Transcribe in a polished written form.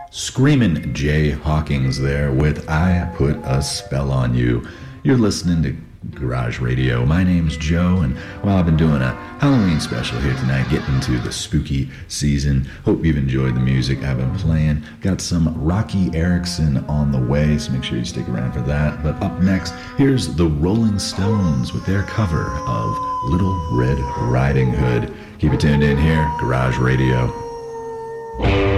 Screamin' Jay Hawkins there with I Put a Spell on You. You're listening to Garage Radio. My name's Joe, and while I've been doing a Halloween special here tonight, getting into the spooky season, hope you've enjoyed the music I've been playing. Got some Rocky Erickson on the way, so make sure you stick around for that. But up next, here's the Rolling Stones with their cover of Little Red Riding Hood. Keep it tuned in here, Garage Radio.